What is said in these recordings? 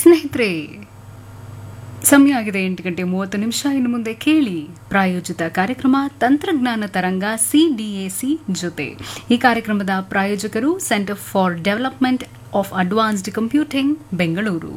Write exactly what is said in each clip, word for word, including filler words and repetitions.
ಸ್ನೇಹಿತರೆ, ಸಮಯ ಆಗಿದೆ ಎಂಟು ಗಂಟೆ ಮೂವತ್ತು ನಿಮಿಷ. ಇನ್ನು ಮುಂದೆ ಕೇಳಿ ಪ್ರಾಯೋಜಿತ ಕಾರ್ಯಕ್ರಮ ತಂತ್ರಜ್ಞಾನ ತರಂಗ ಸಿಡಿಎಸಿ ಜೊತೆ. ಈ ಕಾರ್ಯಕ್ರಮದ ಪ್ರಾಯೋಜಕರು centre for development of advanced computing, Bengaluru.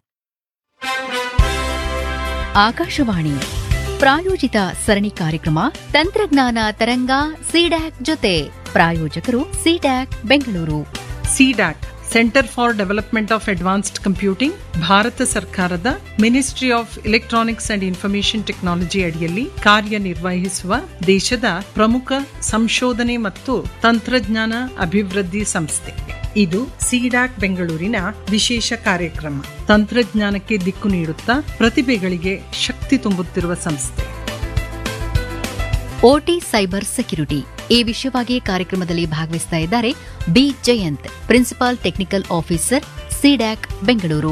Akashvani ಪ್ರಾಯೋಜಿತ ಸರಣಿ ಕಾರ್ಯಕ್ರಮ ತಂತ್ರಜ್ಞಾನ ತರಂಗ ಸಿಡ್ಯಾಕ್ ಜೊತೆ. ಪ್ರಾಯೋಜಕರು CDAC Bengaluru. CDAC centre for development of advanced computing Bharat ಸರ್ಕಾರದ ministry of electronics and information technology ಅಡಿಯಲ್ಲಿ ಕಾರ್ಯನಿರ್ವಹಿಸುವ ದೇಶದ ಪ್ರಮುಖ ಸಂಶೋಧನೆ ಮತ್ತು ತಂತ್ರಜ್ಞಾನ ಅಭಿವೃದ್ಧಿ ಸಂಸ್ಥೆ. ಇದು ಸಿಡ್ಯಾಕ್ ಬೆಂಗಳೂರಿನ ವಿಶೇಷ ಕಾರ್ಯಕ್ರಮ. ತಂತ್ರಜ್ಞಾನಕ್ಕೆ ದಿಕ್ಕು ನೀಡುತ್ತಾ ಪ್ರತಿಭೆಗಳಿಗೆ ಶಕ್ತಿ ತುಂಬುತ್ತಿರುವ ಸಂಸ್ಥೆ. ಓಟಿ ಸೈಬರ್ ಸೆಕ್ಯುರಿಟಿ ಈ ವಿಷಯವಾಗಿ ಕಾರ್ಯಕ್ರಮದಲ್ಲಿ ಭಾಗವಹಿಸ್ತಾ ಇದ್ದಾರೆ B Jayant, principal technical officer, CDAC Bengaluru.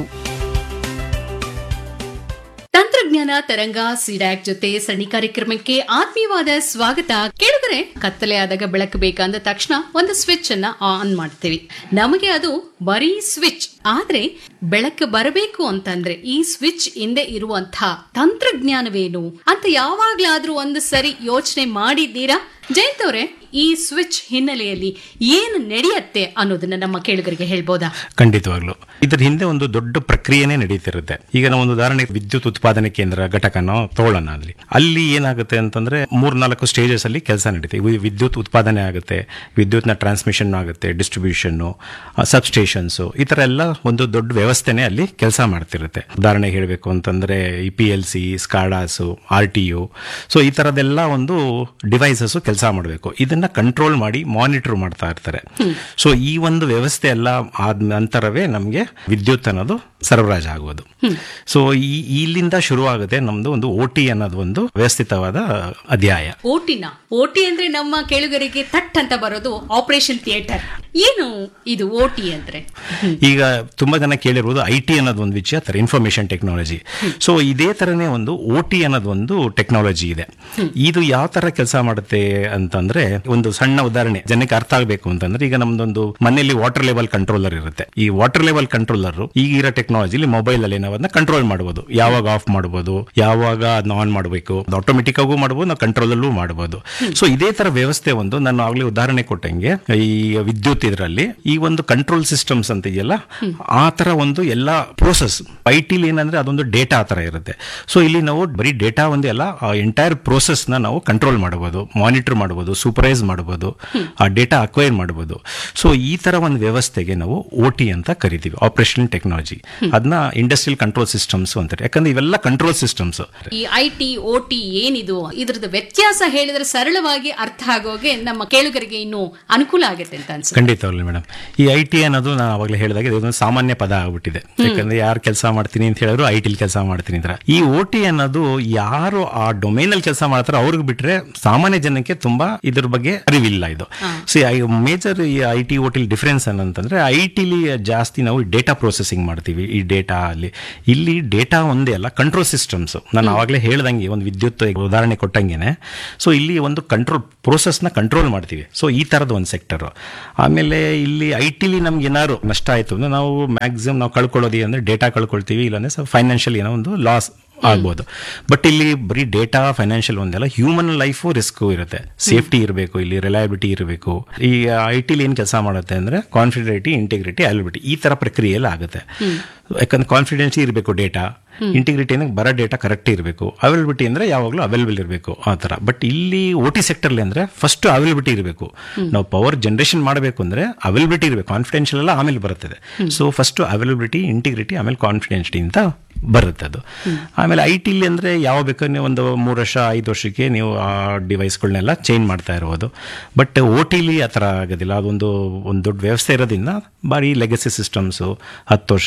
ತಂತ್ರಜ್ಞಾನ ತರಂಗ ಸಿಡ್ಯಾಕ್ ಜೊತೆ ಸರಣಿ ಕಾರ್ಯಕ್ರಮಕ್ಕೆ ಆತ್ಮೀಯವಾದ ಸ್ವಾಗತ. ಕೇಳಿದರೆ ಕತ್ತಲೆ ಆದಾಗ ಬೆಳಕು ಬೇಕಂದ ತಕ್ಷಣ ಒಂದು ಸ್ವಿಚ್ ಅನ್ನ ಆನ್ ಮಾಡ್ತೀವಿ. ನಮಗೆ ಅದು ಬರೀ ಸ್ವಿಚ್, ಆದ್ರೆ ಬೆಳಕು ಬರಬೇಕು ಅಂತಂದ್ರೆ ಈ ಸ್ವಿಚ್ ಹಿಂದೆ ಇರುವಂತಹ ತಂತ್ರಜ್ಞಾನವೇನು ಅಂತ ಯಾವಾಗ್ಲಾದ್ರೂ ಒಂದು ಸರಿ ಯೋಚನೆ ಮಾಡಿದ್ದೀರಾ? ಜಯಂತ್ ಅವರೇ, ಈ ಸ್ವಿಚ್ ಹಿನ್ನೆಲೆಯಲ್ಲಿ ಏನು ನಡೆಯುತ್ತೆ ಅನ್ನೋದನ್ನ ನಮ್ಮ ಕೇಳುಗರಿಗೆ ಹೇಳ್ಬೋದಾ? ಖಂಡಿತವಾಗ್ಲು ಇದ್ರ ಹಿಂದೆ ಒಂದು ದೊಡ್ಡ ಪ್ರಕ್ರಿಯೆನೇ ನಡೀತಿರುತ್ತೆ. ಈಗ ನಾವು ಒಂದು ಉದಾಹರಣೆ ವಿದ್ಯುತ್ ಉತ್ಪಾದನೆ ಕೇಂದ್ರ ಘಟಕನ ತಗೊಳ್ಳೋಣ. ಅಲ್ಲಿ ಅಲ್ಲಿ ಏನಾಗುತ್ತೆ ಅಂತಂದ್ರೆ ಮೂರ್ನಾಲ್ಕು ಸ್ಟೇಜಸ್ ಅಲ್ಲಿ ಕೆಲಸ ನಡೀತೆ. ವಿದ್ಯುತ್ ಉತ್ಪಾದನೆ ಆಗುತ್ತೆ, ವಿದ್ಯುತ್ ನ ಟ್ರಾನ್ಸ್ಮಿಷನ್ ಆಗುತ್ತೆ, ಡಿಸ್ಟ್ರಿಬ್ಯೂಷನ್, ಸಬ್ ಸ್ಟೇಷನ್ಸ್, ಈ ತರ ಎಲ್ಲ ಒಂದು ದೊಡ್ಡ ವ್ಯವಸ್ಥೆನೆ ಅಲ್ಲಿ ಕೆಲಸ ಮಾಡ್ತಿರುತ್ತೆ. ಉದಾಹರಣೆ ಹೇಳಬೇಕು ಅಂತಂದ್ರೆ ಈ P L C, SCADAs, R T U, so ಈ ತರದೆಲ್ಲ ಒಂದು ಡಿವೈಸಸ್ ಕೆಲಸ ಮಾಡಬೇಕು. ಇದನ್ನ ಕಂಟ್ರೋಲ್ ಮಾಡಿ ಮಾನಿಟರ್ ಮಾಡ್ತಾ ಇರ್ತಾರೆ. ಸೊ ಈ ಒಂದು ವ್ಯವಸ್ಥೆ ಎಲ್ಲ ಆದ ನಂತರವೇ ನಮಗೆ ವಿದ್ಯುತ್ ಅನ್ನೋದು ಸರಬರಾಜು ಆಗುವುದು. ಸೊ ಈ ಇಲ್ಲಿಂದ ಶುರುವಾಗುತ್ತೆ ನಮ್ದು ಒಂದು ಓಟಿ ಅನ್ನೋದು ಒಂದು ವ್ಯವಸ್ಥಿತವಾದ ಅಧ್ಯಾಯ. ಓಟಿನ ಓಟಿ ಅಂದ್ರೆ ನಮ್ಮ ಕೇಳುಗರಿಗೆ ಥಟ್ ಅಂತ ಬರೋದು ಆಪರೇಷನ್ ಥಿಯೇಟರ್. ಏನು ಇದು ಓಟಿ ಅಂದ್ರೆ? ಈಗ ತುಂಬಾ ಜನ ಕೇಳಿರುವುದು ಐ ಟಿ ಅನ್ನೋದು ಒಂದು ವಿಷಯ, ತರ ಇನ್ಫಾರ್ಮೇಶನ್ ಟೆಕ್ನಾಲಜಿ. ಸೊ ಇದೇ ತರನೇ ಒಂದು ಓಟಿ ಅನ್ನೋದು ಒಂದು ಟೆಕ್ನಾಲಜಿ ಇದೆ. ಇದು ಯಾವ ತರ ಕೆಲಸ ಮಾಡುತ್ತೆ ಅಂತಂದ್ರೆ, ಒಂದು ಸಣ್ಣ ಉದಾಹರಣೆ ಜನಕ್ಕೆ ಅರ್ಥ ಆಗಬೇಕು ಅಂತಂದ್ರೆ, ಈಗ ನಮ್ದೊಂದು ಮನೆಯಲ್ಲಿ ವಾಟರ್ ಲೆವೆಲ್ ಕಂಟ್ರೋಲರ್ ಇರುತ್ತೆ. ಈ ವಾಟರ್ ಲೆವೆಲ್ ಕಂಟ್ರೋಲರ್ ಈಗಿರೋ ಟೆಕ್ನಾಲಜಿಲಿ ಮೊಬೈಲ್ ಅಲ್ಲಿ ನಾವು ಅದನ್ನ ಕಂಟ್ರೋಲ್ ಮಾಡಬಹುದು. ಯಾವಾಗ ಆಫ್ ಮಾಡಬಹುದು, ಯಾವಾಗ ಅದನ್ನ ಆನ್ ಮಾಡಬೇಕು, ಆಟೋಮೆಟಿಕ್ ಆಗೂ ಮಾಡಬಹುದು, ನಾವು ಕಂಟ್ರೋಲ್ ಅಲ್ಲೂ ಮಾಡಬಹುದು. ಸೊ ಇದೇ ತರ ವ್ಯವಸ್ಥೆ ಒಂದು ನಾನು ಆಗ್ಲೇ ಉದಾಹರಣೆ ಕೊಟ್ಟಂಗೆ ಈ ವಿದ್ಯುತ್ ಇದರಲ್ಲಿ ಈ ಒಂದು ಕಂಟ್ರೋಲ್ ಸಿಸ್ಟಮ್ಸ್ ಅಂತ ಇದೆಯಲ್ಲ, ಆ ತರ ಒಂದು ಎಲ್ಲ ಪ್ರೋಸೆಸ್ ಐ ಟಿಲಿ ಏನಂದ್ರೆ ಅದೊಂದು ಡೇಟಾ ಆ ತರ ಇರುತ್ತೆ. ಸೊ ಇಲ್ಲಿ ನಾವು ಬರೀ ಡೇಟಾ ಒಂದೇ ಅಲ್ಲ, ಆ ಎಂಟೈರ್ ಪ್ರೋಸೆಸ್ ನ ನಾವು ಕಂಟ್ರೋಲ್ ಮಾಡಬಹುದು, ಮಾನಿಟರ್ ಮಾಡಬಹುದು, ಸೂಪರ್ವೈಸ್ ಮಾಡಬಹುದು, ಆ ಡೇಟಾ ಅಕ್ವೈರ್ ಮಾಡಬಹುದು. ಸೊ ಈ ತರ ಒಂದು ವ್ಯವಸ್ಥೆಗೆ ನಾವು ಓಟಿ ಅಂತ ಕರಿತೀವಿ, ಆಪರೇಷನಲ್ ಟೆಕ್ನಾಲಜಿ. ಅದನ್ನ ಇಂಡಸ್ಟ್ರಿಯಲ್ ಕಂಟ್ರೋಲ್ ಸಿಸ್ಟಮ್ಸ್ ಅಂತಾರೆ. ಯಾಕಂದ್ರೆ ಇವೆಲ್ಲ ಕಂಟ್ರೋಲ್ ಸಿಸ್ಟಮ್ಸ್. ಈ ಐ ಟಿ ಓಟಿ ಏನಿದು, ಇದ್ರದ್ದು ವ್ಯತ್ಯಾಸ ಹೇಳಿದ್ರೆ ಸರಳವಾಗಿ ಅರ್ಥ ಆಗೋಗೆ ನಮ್ಮ ಕೇಳುಗರಿಗೆ ಇನ್ನು ಅನುಕೂಲ ಆಗುತ್ತೆ ಅಂತ ಅನ್ಸುತ್ತೆ. ಖಂಡಿತವಾಗ್ಲೂ ಮೇಡಮ್. ಈ ಐ ಟಿ ಅನ್ನೋದು ನಾನು ಅವಾಗಲೇ ಹೇಳಿದಾಗ ಇದೊಂದು ಸಾಮಾನ್ಯ ಪದ ಆಗ್ಬಿಟ್ಟಿದೆ. ಯಾಕಂದ್ರೆ ಯಾರು ಕೆಲಸ ಮಾಡ್ತೀನಿ ಅಂತ ಹೇಳಿದ್ರು ಐ ಟಿಲಿ ಕೆಲಸ ಮಾಡ್ತೀನಿ ಅಂತ. ಈ ಓಟಿ ಅನ್ನೋದು ಯಾರು ಆ ಡೊಮೈನ್ ಅಲ್ಲಿ ಕೆಲಸ ಮಾಡ್ತಾರೋ ಅವ್ರಿಗೆ ಬಿಟ್ರೆ ಸಾಮಾನ್ಯ ಜನಕ್ಕೆ ತುಂಬಾ ಇದ್ರ ಬಗ್ಗೆ ಅರಿವಿಲ್ಲ. ಇದು ಸಿ ಮೇಜರ್ ಈ ಐ ಟಿ ಓಟಿ ಡಿಫರೆನ್ಸ್ ಏನಂತಂದ್ರೆ, ಐ ಟಿಲಿ ಜಾಸ್ತಿ ನಾವು ಡೇಟಾ ಪ್ರೊಸೆಸಿಂಗ್ ಮಾಡ್ತೀವಿ. ಈ ಡೇಟಾ ಅಲ್ಲಿ ಇಲ್ಲಿ ಡೇಟಾ ಒಂದೇ ಅಲ್ಲ, ಕಂಟ್ರೋಲ್ ಸಿಸ್ಟಮ್ಸ್. ನಾನು ಆವಾಗಲೇ ಹೇಳ್ದಂಗೆ ಒಂದು ವಿದ್ಯುತ್ ಉದಾಹರಣೆ ಕೊಟ್ಟಂಗೆನೆ. ಸೊ ಇಲ್ಲಿ ಒಂದು ಕಂಟ್ರೋಲ್ ಪ್ರೋಸೆಸ್ ನ ಕಂಟ್ರೋಲ್ ಮಾಡ್ತೀವಿ. ಸೊ ಈ ತರದ ಒಂದು ಸೆಕ್ಟರ್. ಆಮೇಲೆ ಇಲ್ಲಿ ಐ ಟಿಲಿ ನಮ್ಗೆ ಏನಾದ್ರು ನಷ್ಟ ಆಯ್ತು ಅಂದ್ರೆ ನಾವು ಮ್ಯಾಕ್ಸಿಮಮ್ ನಾವು ಕಳ್ಕೊಳ್ಳೋದು ಅಂದ್ರೆ ಡೇಟಾ ಕಳ್ಕೊಳ್ತೀವಿ, ಇಲ್ಲಾಂದ್ರೆ ಫೈನಾನ್ಷಿಯಲ್ ಏನೋ ಒಂದು ಲಾಸ್ ಆಗ್ಬೋದು. ಬಟ್ ಇಲ್ಲಿ ಬರೀ data financial ಒಂದೆಲ್ಲ, human life risk ಇರುತ್ತೆ. ಸೇಫ್ಟಿ ಇರಬೇಕು, ಇಲ್ಲಿ ರಿಲಯಬಿಲಿಟಿ ಇರಬೇಕು. ಈ ಐ ಟಿಲಿ ಏನ್ ಕೆಲಸ ಮಾಡುತ್ತೆ ಅಂದ್ರೆ ಕಾನ್ಫಿಡೆಂಟಿ, ಇಂಟಿಗ್ರಿಟಿ, ಅವೈಲಬಿಲಿಟಿ ಈ ತರ ಪ್ರಕ್ರಿಯೆಯಲ್ಲಿ ಆಗುತ್ತೆ. ಯಾಕಂದ್ರೆ ಕಾನ್ಫಿಡೆನ್ಸಿ ಇರಬೇಕು ಡೇಟಾ, ಇಂಟಿಗ್ರಿಟಿ ಅಂದ್ರೆ ಬರೋ ಡೇಟಾ ಕರೆಕ್ಟ್ ಇರಬೇಕು, ಅವೈಲಬಿಲಿಟಿ ಅಂದ್ರೆ ಯಾವಾಗಲೂ ಅವೈಲಬಲ್ ಇರಬೇಕು ಆ ತರ. ಬಟ್ ಇಲ್ಲಿ ಓ ಟಿ ಸೆಕ್ಟರ್ಲಿ ಅಂದ್ರೆ ಫಸ್ಟ್ ಅವೈಲಬಿಲಿಟಿ ಇರಬೇಕು. ನಾವು ಪವರ್ ಜನರೇಷನ್ ಮಾಡಬೇಕು ಅಂದ್ರೆ ಅವೈಲಬಿಲಿಟಿ ಇರಬೇಕು. ಕಾನ್ಫಿಡೆನ್ಷಿಯಲ್ ಎಲ್ಲ ಆಮೇಲೆ ಬರುತ್ತದೆ. ಸೊ ಫಸ್ಟ್ ಅವೈಲಬಿಲಿಟಿ, ಇಂಟಿಗ್ರಿಟಿ, ಆಮೇಲೆ ಕಾನ್ಫಿಡೆನ್ಸಿಟಿ ಅಂತ ಬರುತ್ತೆ ಅದು. ಆಮೇಲೆ ಐ ಟಿಲಿ ಅಂದ್ರೆ ಯಾವ ಬೇಕಾದ್ರೆ ನೀವು ಒಂದು ಮೂರು ವರ್ಷ ಐದು ವರ್ಷಕ್ಕೆ ನೀವು ಆ ಡಿವೈಸ್ಗಳನ್ನೆಲ್ಲ ಚೇಂಜ್ ಮಾಡ್ತಾ ಇರ್ಬೋದು. ಬಟ್ ಓ ಟಿಲಿ ಆ ಥರ ಆಗೋದಿಲ್ಲ. ಅದೊಂದು ಒಂದು ದೊಡ್ಡ ವ್ಯವಸ್ಥೆ ಇರೋದ್ರಿಂದ ಬಾರಿ ಲೆಗಸಿ ಸಿಸ್ಟಮ್ಸ್ ಹತ್ತು ವರ್ಷ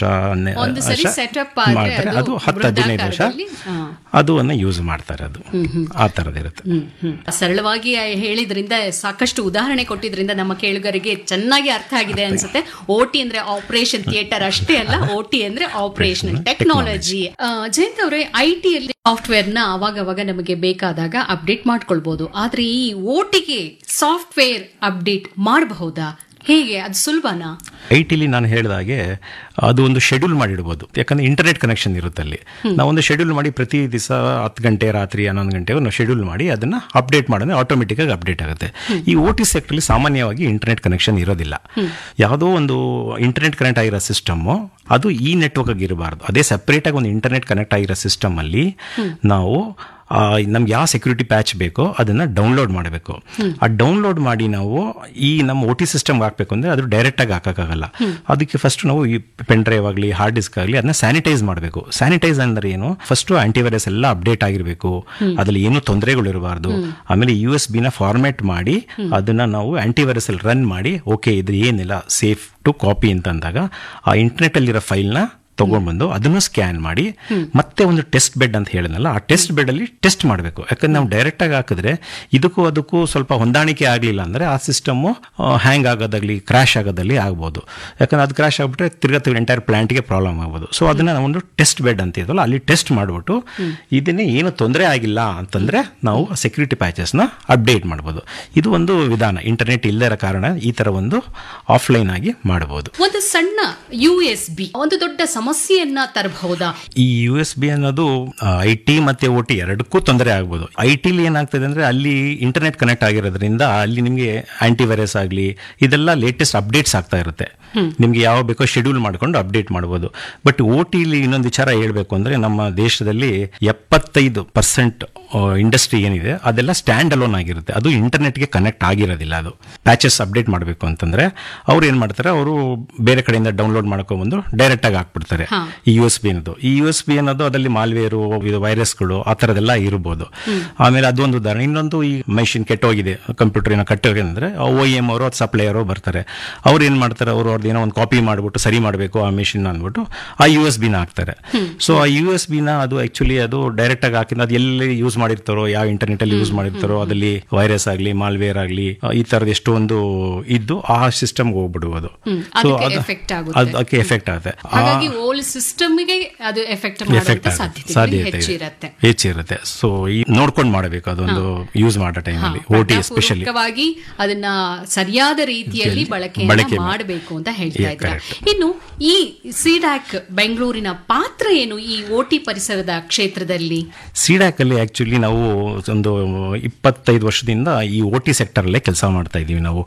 ಮಾಡ್ತಾರೆ. ಅದು ಹತ್ತು ಹದಿನೈದು ವರ್ಷ ಅದು ಅನ್ನ ಯೂಸ್ ಮಾಡ್ತಾರೆ. ಅದು ಆ ತರದಿರುತ್ತೆ. ಸರಳವಾಗಿ ಹೇಳಿದ್ರಿಂದ, ಸಾಕಷ್ಟು ಉದಾಹರಣೆ ಕೊಟ್ಟಿದ್ರಿಂದ ನಮ್ಮ ಕೇಳುಗರಿಗೆ ಚೆನ್ನಾಗಿ ಅರ್ಥ ಆಗಿದೆ ಅನ್ಸುತ್ತೆ. ಓಟಿ ಅಂದ್ರೆ ಆಪರೇಷನ್ ಥಿಯೇಟರ್ ಅಷ್ಟೇ ಅಲ್ಲ, ಓಟಿ ಅಂದ್ರೆ ಆಪರೇಷನಲ್ ಟೆಕ್ನಾಲಜಿ. ಜಯಂತ್ ಅವರೇ, ಐ ಟಿಯಲ್ಲಿ ಸಾಫ್ಟ್ವೇರ್ ನ ಅವಾಗವಾಗ ನಮಗೆ ಬೇಕಾದಾಗ ಅಪ್ಡೇಟ್ ಮಾಡ್ಕೊಳ್ಬಹುದು. ಆದ್ರೆ ಈ ಓಟಿಗೆ ಸಾಫ್ಟ್ವೇರ್ ಅಪ್ಡೇಟ್ ಮಾಡಬಹುದಾ? ಹೇಗೆ ಅದು ಸುಲಭನಾ? ಐ ಟಿಲಿ ನಾನು ಹೇಳಿದಾಗೆ ಅದು ಒಂದು ಶೆಡ್ಯೂಲ್ ಮಾಡಿಡ್ಬೋದು. ಯಾಕಂದ್ರೆ ಇಂಟರ್ನೆಟ್ ಕನೆಕ್ಷನ್ ಇರುತ್ತೆ ಅಲ್ಲಿ. ನಾವೊಂದು ಶೆಡ್ಯೂಲ್ ಮಾಡಿ ಪ್ರತಿ ದಿವಸ ಹತ್ತು ಗಂಟೆ ರಾತ್ರಿ ಹನ್ನೊಂದು ಗಂಟೆಗೆ ನಾವು ಶೆಡ್ಯೂಲ್ ಮಾಡಿ ಅದನ್ನ ಅಪ್ಡೇಟ್ ಮಾಡಿದ್ರೆ ಆಟೋಮೆಟಿಕ್ ಆಗಿ ಅಪ್ಡೇಟ್ ಆಗುತ್ತೆ. ಈ ಓ ಟಿ ಸೆಕ್ಟರ್ಲಿ ಸಾಮಾನ್ಯವಾಗಿ ಇಂಟರ್ನೆಟ್ ಕನೆಕ್ಷನ್ ಇರೋದಿಲ್ಲ. ಯಾವುದೋ ಒಂದು ಇಂಟರ್ನೆಟ್ ಕನೆಕ್ಟ್ ಆಗಿರೋ ಸಿಸ್ಟಮ್ ಅದು ಈ ನೆಟ್ವರ್ಕ್ ಆಗಿ ಇರಬಾರ್ದು. ಅದೇ ಸೆಪರೇಟ್ ಆಗಿ ಒಂದು ಇಂಟರ್ನೆಟ್ ಕನೆಕ್ಟ್ ಆಗಿರೋ ಸಿಸ್ಟಮ್ ಅಲ್ಲಿ ನಾವು ನಮ್ಗೆ ಯಾವ ಸೆಕ್ಯೂರಿಟಿ ಪ್ಯಾಚ್ ಬೇಕೋ ಅದನ್ನ ಡೌನ್ಲೋಡ್ ಮಾಡಬೇಕು. ಆ ಡೌನ್ಲೋಡ್ ಮಾಡಿ ನಾವು ಈ ನಮ್ಮ ಓ ಟಿ ಸಿಸ್ಟಮ್ಗೆ ಹಾಕಬೇಕು ಅಂದ್ರೆ ಅದು ಡೈರೆಕ್ಟ್ ಆಗಿ ಹಾಕಕ್ಕಾಗಲ್ಲ. ಅದಕ್ಕೆ ಫಸ್ಟ್ ನಾವು ಈ ಪೆನ್ ಡ್ರೈವ್ ಆಗಲಿ ಹಾರ್ಡ್ ಡಿಸ್ಕ್ ಆಗಲಿ ಅದನ್ನ ಸ್ಯಾನಿಟೈಸ್ ಮಾಡಬೇಕು. ಸ್ಯಾನಿಟೈಸ್ ಅಂದ್ರೆ ಏನು? ಫಸ್ಟ್ ಆಂಟಿವೈರಸ್ ಎಲ್ಲ ಅಪ್ಡೇಟ್ ಆಗಿರಬೇಕು, ಅದ್ರಲ್ಲಿ ಏನು ತೊಂದರೆಗಳು ಇರಬಾರ್ದು. ಆಮೇಲೆ ಯು ಎಸ್ ಬಿನ ಫಾರ್ಮ್ಯಾಟ್ ಮಾಡಿ ಅದನ್ನ ನಾವು ಆಂಟಿವೈರಸ್ ಅಲ್ಲಿ ರನ್ ಮಾಡಿ ಓಕೆ ಇದು ಏನಿಲ್ಲ ಸೇಫ್ ಟು ಕಾಪಿ ಅಂತ ಅಂದಾಗ ಆ ಇಂಟರ್ನೆಟ್ ಅಲ್ಲಿರೋ ಫೈಲ್ನ ತಗೊಂಡ್ಬಂದು ಅದನ್ನು ಸ್ಕ್ಯಾನ್ ಮಾಡಿ ಮತ್ತೆ ಒಂದು ಟೆಸ್ಟ್ ಬೆಡ್ ಅಂತ ಹೇಳಿದ್ನಲ್ಲ ಆ ಟೆಸ್ಟ್ ಬೆಡ್ ಅಲ್ಲಿ ಟೆಸ್ಟ್ ಮಾಡಬೇಕು. ಯಾಕಂದ್ರೆ ನಾವು ಡೈರೆಕ್ಟ್ ಆಗಿ ಹಾಕಿದ್ರೆ ಇದಕ್ಕೂ ಅದಕ್ಕೂ ಸ್ವಲ್ಪ ಹೊಂದಾಣಿಕೆ ಆಗಲಿಲ್ಲ ಅಂದ್ರೆ ಆ ಸಿಸ್ಟಮ್ ಹ್ಯಾಂಗ್ ಆಗೋದಾಗ್ಲಿ ಕ್ರಾಶ್ ಆಗೋದಾಗ್ಲಿ ಆಗ್ಬೋದು. ಯಾಕಂದ್ರೆ ಅದು ಕ್ರಾಶ್ ಆಗ್ಬಿಟ್ರೆ ತಿರ್ಗಾ ತಿರ್ಗಿ ಎಂಟೈರ್ ಪ್ಲಾಂಟ್ಗೆ ಪ್ರಾಬ್ಲಮ್ ಆಗ್ಬೋದು. ಸೊ ಅದನ್ನ ಒಂದು ಟೆಸ್ಟ್ ಬೆಡ್ ಅಂತ ಇದಲ್ಲ ಅಲ್ಲಿ ಟೆಸ್ಟ್ ಮಾಡಿಬಿಟ್ಟು ಇದನ್ನೇ ಏನು ತೊಂದರೆ ಆಗಿಲ್ಲ ಅಂತಂದ್ರೆ ನಾವು ಸೆಕ್ಯೂರಿಟಿ ಪ್ಯಾಚಸ್ನ ಅಪ್ಡೇಟ್ ಮಾಡ್ಬೋದು. ಇದು ಒಂದು ವಿಧಾನ. ಇಂಟರ್ನೆಟ್ ಇಲ್ಲದ ಕಾರಣ ಈ ತರ ಒಂದು ಆಫ್ಲೈನ್ ಆಗಿ ಮಾಡಬಹುದು. ಒಂದು ಸಣ್ಣ ಯು ಎಸ್ ಬಿ ಒಂದು ದೊಡ್ಡ ಸಮಸ್ಯೆಯನ್ನ ತರಬಹುದಾ? ಈ ಯು ಎಸ್ ಬಿ ಅನ್ನೋದು ಐ ಟಿ ಮತ್ತೆ ಓ ಟಿ ಎರಡಕ್ಕೂ ತೊಂದರೆ ಆಗ್ಬೋದು. ಐ ಟಿಲಿ ಏನಾಗ್ತದೆ ಅಂದ್ರೆ ಅಲ್ಲಿ ಇಂಟರ್ನೆಟ್ ಕನೆಕ್ಟ್ ಆಗಿರೋದ್ರಿಂದ ಅಲ್ಲಿ ನಿಮಗೆ ಆಂಟಿವೈರಸ್ ಆಗಲಿ ಇದೆಲ್ಲ ಲೇಟೆಸ್ಟ್ ಅಪ್ಡೇಟ್ಸ್ ಆಗ್ತಾ ಇರುತ್ತೆ. ನಿಮ್ಗೆ ಯಾವ ಬೇಕೋ ಶೆಡ್ಯೂಲ್ ಮಾಡ್ಕೊಂಡು ಅಪ್ಡೇಟ್ ಮಾಡಬಹುದು. ಬಟ್ ಓ ಟಿಲಿ ಇನ್ನೊಂದು ವಿಚಾರ ಹೇಳ್ಬೇಕು ಅಂದ್ರೆ ನಮ್ಮ ದೇಶದಲ್ಲಿ ಎಪ್ಪತ್ತೈದು ಪರ್ಸೆಂಟ್ ಇಂಡಸ್ಟ್ರಿ ಏನಿದೆ ಅದೆಲ್ಲ ಸ್ಟ್ಯಾಂಡ್ ಅಲೋನ್ ಆಗಿರುತ್ತೆ. ಅದು ಇಂಟರ್ನೆಟ್ಗೆ ಕನೆಕ್ಟ್ ಆಗಿರೋದಿಲ್ಲ. ಅದು ಪ್ಯಾಚಸ್ ಅಪ್ಡೇಟ್ ಮಾಡಬೇಕು ಅಂತಂದ್ರೆ ಅವ್ರು ಏನ್ ಮಾಡ್ತಾರೆ, ಅವರು ಬೇರೆ ಕಡೆಯಿಂದ ಡೌನ್ಲೋಡ್ ಮಾಡ್ಕೊಂಡ್ಬಂದು ಡೈರೆಕ್ಟ್ ಆಗಿ ಹಾಕ್ಬಿಡ್ತಾರೆ ಈ ಯು ಎಸ್ ಬಿ ಅನ್ನೋದು. ಈ ಯು ಎಸ್ ಬಿ ಅನ್ನೋದು ಅದರಲ್ಲಿ ಮಾಲ್ವೇರು ವೈರಸ್ಗಳು ಆ ಥರದೆಲ್ಲ ಇರ್ಬೋದು. ಆಮೇಲೆ ಅದೊಂದು ಉದಾಹರಣೆ. ಇನ್ನೊಂದು ಈ ಮೆಷಿನ್ ಕೆಟ್ಟೋಗಿದೆ, ಕಂಪ್ಯೂಟರ್ ಏನೋ ಕೆಟ್ಟೋಗಿದೆ ಅಂದ್ರೆ ಓ ಇ ಎಂ ಅವರು ಸಪ್ಲೈಯರು ಬರ್ತಾರೆ. ಅವ್ರು ಏನ್ ಮಾಡ್ತಾರೆ, ಅವರು ಅವ್ರದ್ದು ಏನೋ ಒಂದು ಕಾಪಿ ಮಾಡ್ಬಿಟ್ಟು ಸರಿ ಮಾಡಬೇಕು ಆ ಮೆಷಿನ್ ಅಂದ್ಬಿಟ್ಟು ಆ ಯು ಎಸ್ ಬಿನ ಹಾಕ್ತಾರೆ. ಸೊ ಆ ಯು ಎಸ್ ಬಿನ ಅದು ಆಕ್ಚುಲಿ ಅದು ಡೈರೆಕ್ಟ್ ಆಗಿ ಹಾಕಿದ್ರೆ ಅದು ಎಲ್ಲಿ ಯೂಸ್ ಮಾಡಿರ್ತಾರೋ ಯಾವ ಇಂಟರ್ನೆಟ್ ಅಲ್ಲಿ ಯೂಸ್ ಮಾಡಿರ್ತಾರೋ ಅದಲ್ಲಿ ವೈರಸ್ ಆಗಲಿ ಮಾಲ್ವೇರ್ ಆಗಲಿ ಈ ತರದ ಎಷ್ಟೊಂದು ಇದ್ದು ಆ ಸಿಸ್ಟಮ್ ಹೋಗ್ಬಿಡುವುದು. ಸೊ ಅದಕ್ಕೆ ಎಫೆಕ್ಟ್ ಆಗುತ್ತೆ. ಹಾಗಾಗಿ ಓಲ್ಡ್ ಸಿಸ್ಟಮ್ಗೆ ಅದು ಎಫೆಕ್ಟ್ ಮಾಡುವಂತ ಸಾಧ್ಯತೆ ಹೆಚ್ಚಿರುತ್ತೆ. ಸೊ ಈ ನೋಡ್ಕೊಂಡು ಮಾಡಬೇಕು ಅದೊಂದು ಯೂಸ್ ಮಾಡೋ ಟೈಮಲ್ಲಿ ಓ ಟಿ ಎಸ್ಪೆಷಲಿ ಅದನ್ನ ಸರಿಯಾದ ರೀತಿಯಲ್ಲಿ ಬಳಕೆ ಮಾಡಬೇಕು ಅಂತ ಹೇಳ್ತಾ ಇದ್ದಾರೆ. ಇನ್ನು ಈ ಸಿಡ್ಯಾಕ್ ಬೆಂಗಳೂರಿನ ಪಾತ್ರ ಏನು ಈ ಓ ಟಿ ಪರಿಸರದ ಕ್ಷೇತ್ರದಲ್ಲಿ? ಸಿಡ್ಯಾಕ್ ಅಲ್ಲಿ ಆಕ್ಚುಲಿ ನಾವು ಒಂದು ಇಪ್ಪತ್ತೈದು ವರ್ಷದಿಂದ ಈ ಓ ಟಿ ಸೆಕ್ಟರ್ ಅಲ್ಲೇ ಕೆಲಸ ಮಾಡ್ತಾ ಇದೀವಿ ನಾವು.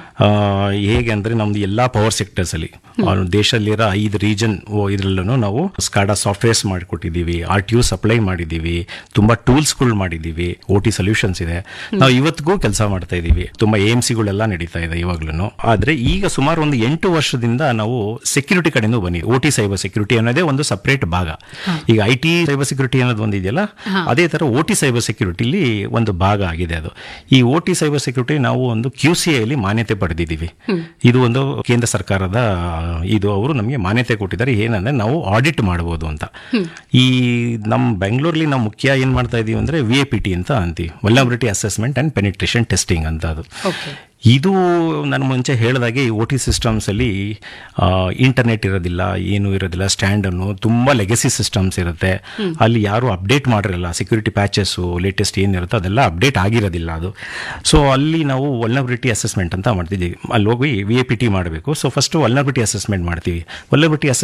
ಹೇಗೆ ಅಂದ್ರೆ ನಮ್ದು ಎಲ್ಲಾ ಪವರ್ ಸೆಕ್ಟರ್ಸ್ ಅಲ್ಲಿ ದೇಶದಲ್ಲಿರೋ ಐದು ರೀಜನ್ ಇದ್ರಲ್ಲೂ ನಾವು SCADA softwares ಮಾಡಿಕೊಟ್ಟಿದ್ದೀವಿ, R T U supply ಮಾಡಿದ್ದೀವಿ, ತುಂಬಾ ಟೂಲ್ಸ್ ಗಳು ಮಾಡಿದ್ದೀವಿ, ಓ ಟಿ ಸೊಲ್ಯೂಷನ್ಸ್ ಇದೆ. ನಾವು ಇವತ್ತಿಗೂ ಕೆಲಸ ಮಾಡ್ತಾ ಇದೀವಿ. ತುಂಬಾ ಎ ಎಂ ಸಿಗಳೆಲ್ಲ ನಡೀತಾ ಇದೆ ಇವಾಗ್ಲೂ. ಆದ್ರೆ ಈಗ ಸುಮಾರು ಒಂದು ಎಂಟು ವರ್ಷದಿಂದ ನಾವು ಸೆಕ್ಯೂರಿಟಿ ಕಡೆಯಿಂದ ಬನ್ನಿ. ಓ ಟಿ ಸೈಬರ್ ಸೆಕ್ಯೂರಿಟಿ ಅನ್ನೋದೇ ಒಂದು ಸಪರೇಟ್ ಭಾಗ. ಈಗ ಐ ಟಿ ಸೈಬರ್ ಸೆಕ್ಯೂರಿಟಿ ಅನ್ನೋದು ಒಂದಿದೆಯಲ್ಲ, ಅದೇ ತರ ಓ ಟಿ ಸೈಬರ್ ಸೆಕ್ಯೂರಿಟಿಲಿ ಒಂದು ಭಾಗ ಆಗಿದೆ ಅದು. ಈ ಓ ಟಿ ಸೈಬರ್ ಸೆಕ್ಯೂರಿಟಿ ನಾವು ಒಂದು ಕ್ಯೂ ಸಿ ಐ ಅಲ್ಲಿ ಮಾನ್ಯತೆ ಪಡೆದಿದ್ದೀವಿ. ಇದು ಒಂದು ಕೇಂದ್ರ ಸರ್ಕಾರದ ಇದು ಅವರು ನಮಗೆ ಮಾನ್ಯತೆ ಕೊಟ್ಟಿದ್ದಾರೆ. ಏನಂದ್ರೆ ನಾವು ಆಡಿಟ್ ಮಾಡಬಹುದು ಅಂತ. ಈ ನಮ್ಮ ಬೆಂಗಳೂರಲ್ಲಿ ನಾವು ಮುಖ್ಯ ಏನ್ ಮಾಡ್ತಾ ಇದೀವಿ ಅಂದ್ರೆ ವಿ ಎ ಪಿ ಟಿ ಅಂತ ಅಂತೀವಿ, vulnerability assessment and penetration testing ಅಂತ. ಅದು ಇದು ನಾನು ಮುಂಚೆ ಹೇಳಿದಾಗೆ ಈ ಓ ಟಿ ಸಿಸ್ಟಮ್ಸ್ ಅಲ್ಲಿ ಇಂಟರ್ನೆಟ್ ಇರೋದಿಲ್ಲ, ಏನು ಇರೋದಿಲ್ಲ, ಸ್ಟ್ಯಾಂಡ್ ಅನ್ನು ತುಂಬಾ ಲೆಗಸಿ ಸಿಸ್ಟಮ್ಸ್ ಇರುತ್ತೆ. ಅಲ್ಲಿ ಯಾರು ಅಪ್ಡೇಟ್ ಮಾಡಿರಲ್ಲ, ಸೆಕ್ಯೂರಿಟಿ ಪ್ಯಾಚಸ್ ಲೇಟೆಸ್ಟ್ ಏನಿರುತ್ತೆ ಅದೆಲ್ಲ ಅಪ್ಡೇಟ್ ಆಗಿರೋದಿಲ್ಲ ಅದು. ಸೊ ಅಲ್ಲಿ ನಾವು ವಲ್ನರಬಿಲಿಟಿ ಅಸೆಸ್ಮೆಂಟ್ ಅಂತ ಮಾಡ್ತಿದ್ದೀವಿ. ಅಲ್ಲಿ ಹೋಗಿ ವಿ ಎ ಪಿ ಟಿ ಮಾಡಬೇಕು. ಸೊ ಫಸ್ಟ್ ವಲ್ನರಬಿಲಿಟಿ ಅಸೆಸ್ಮೆಂಟ್ ಮಾಡ್ತೀವಿ. ವಲ್ನರಬಿಲಿಟಿ